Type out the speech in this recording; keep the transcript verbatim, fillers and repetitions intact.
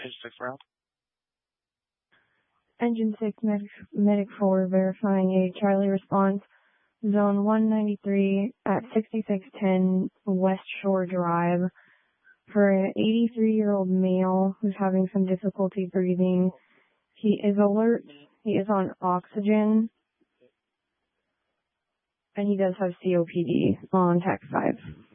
Engine six round. Engine six, medic, medic four, verifying a Charlie response. Zone one ninety-three at sixty-six ten West Shore Drive for an eighty-three-year-old male who's having some difficulty breathing. He is alert. He is on oxygen. And he does have C O P D on T A C five.